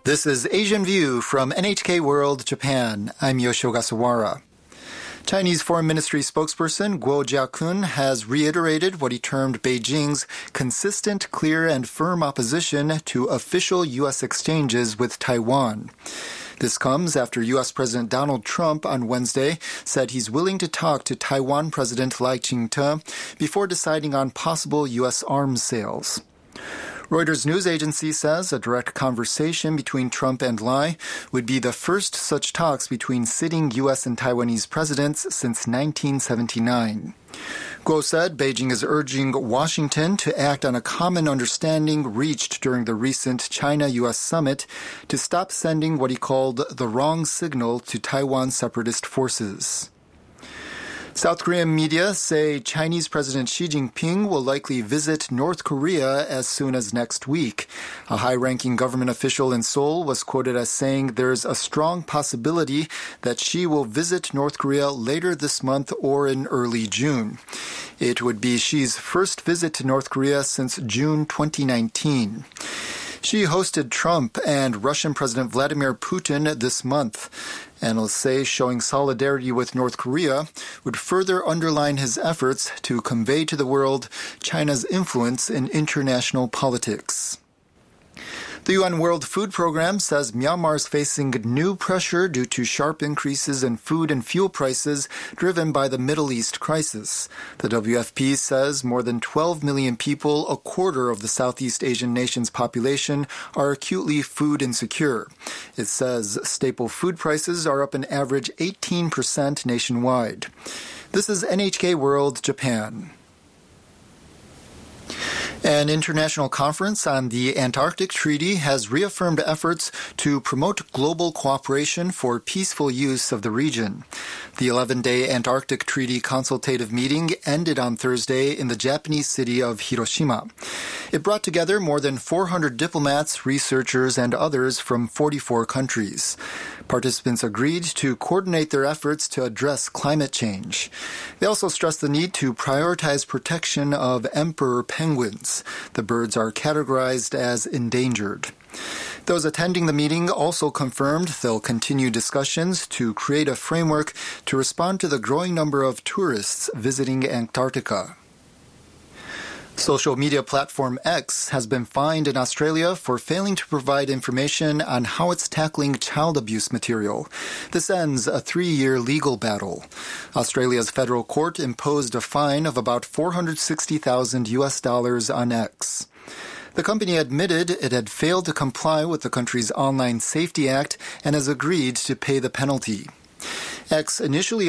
This is Asian View from NHK World Japan. I'm Yoshio Gasawara. Chinese Foreign Ministry spokesperson Guo Jiakun has reiterated what he termed Beijing's consistent, clear, and firm opposition to official U.S. exchanges with Taiwan. This comes after U.S. President Donald Trump on Wednesday said he's willing to talk to Taiwan President Lai Ching-te before deciding on possible U.S. arms sales. Reuters news agency says a direct conversation between Trump and Lai would be the first such talks between sitting U.S. and Taiwanese presidents since 1979. Guo said Beijing is urging Washington to act on a common understanding reached during the recent China-U.S. summit to stop sending what he called the wrong signal to Taiwan separatist forces. South Korean media say Chinese President Xi Jinping will likely visit North Korea as soon as next week. A high-ranking government official in Seoul was quoted as saying there's a strong possibility that Xi will visit North Korea later this month or in early June. It would be Xi's first visit to North Korea since June 2019. Xi hosted Trump and Russian President Vladimir Putin this month. Analysts say showing solidarity with North Korea would further underline his efforts to convey to the world China's influence in international politics. The UN World Food Programme says Myanmar is facing new pressure due to sharp increases in food and fuel prices driven by the Middle East crisis. The WFP says more than 12 million people, a quarter of the Southeast Asian nation's population, are acutely food insecure. It says staple food prices are up an average 18% nationwide. This is NHK World Japan. An international conference on the Antarctic Treaty has reaffirmed efforts to promote global cooperation for peaceful use of the region. The 11-day Antarctic Treaty consultative meeting ended on Thursday in the Japanese city of Hiroshima. It brought together more than 400 diplomats, researchers, and others from 44 countries. Participants agreed to coordinate their efforts to address climate change. They also stressed the need to prioritize protection of emperor penguins. The birds are categorized as endangered. Those attending the meeting also confirmed they'll continue discussions to create a framework to respond to the growing number of tourists visiting Antarctica. Social media platform X has been fined in Australia for failing to provide information on how it's tackling child abuse material. This ends a 3-year legal battle. Australia's federal court imposed a fine of about $460,000 on X. The company admitted it had failed to comply with the country's Online Safety Act and has agreed to pay the penalty. X initially